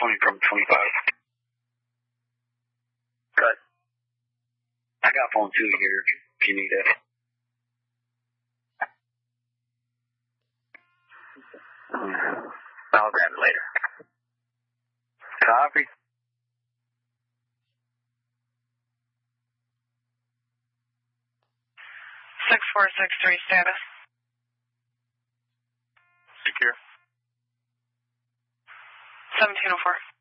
20 from 25. Good. I got phone 2 here if you need it. I'll grab it later. Copy. 6463 status. Secure. 1704.